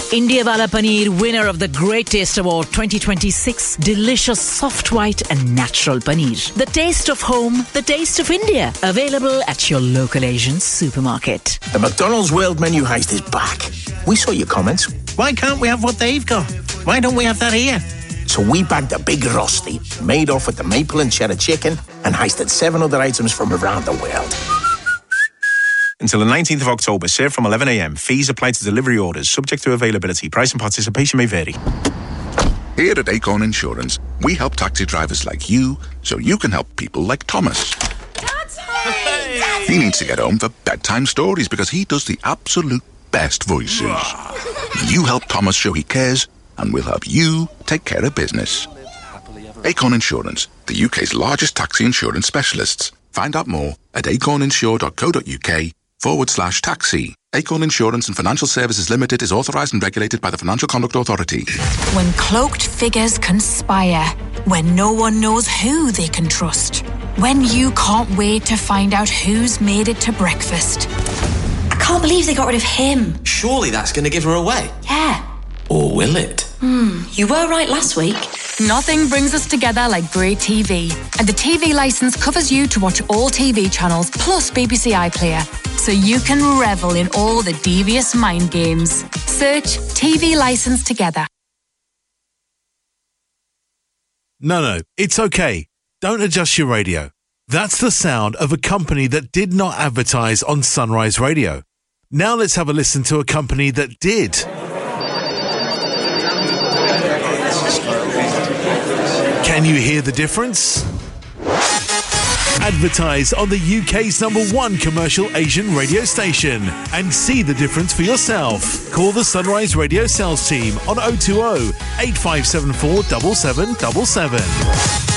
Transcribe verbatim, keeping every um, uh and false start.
India Wala Paneer, winner of the Great Taste Award twenty twenty-six. Delicious, soft white and natural paneer. The taste of home, the taste of India. Available at your local Asian supermarket. The McDonald's World Menu Heist is back. We saw your comments. Why can't we have what they've got? Why don't we have that here? So we bagged a big rosti, made off with the maple and cheddar chicken, and heisted seven other items from around the world. Until the nineteenth of October, served from eleven a m. Fees apply to delivery orders, subject to availability. Price and participation may vary. Here at Acorn Insurance, we help taxi drivers like you so you can help people like Thomas. Dad's home! He needs to get home for bedtime stories because he does the absolute best voices. You help Thomas show he cares, and we'll help you take care of business. Acorn Insurance, the U K's largest taxi insurance specialists. Find out more at acorninsure.co.uk forward slash taxi. Acorn Insurance and Financial Services Limited is authorised and regulated by the Financial Conduct Authority. When cloaked figures conspire, when no one knows who they can trust, when you can't wait to find out who's made it to breakfast. I can't believe they got rid of him. Surely that's going to give her away. Yeah. Or will it? Hmm, you were right last week. Nothing brings us together like great T V. And the T V licence covers you to watch all T V channels plus B B C iPlayer. So you can revel in all the devious mind games. Search T V licence together. No, no, it's okay. Don't adjust your radio. That's the sound of a company that did not advertise on Sunrise Radio. Now let's have a listen to a company that did. Can you hear the difference? Advertise on the U K's number one commercial Asian radio station and see the difference for yourself. Call the Sunrise Radio sales team on oh two oh, eight five seven four, seven seven seven seven.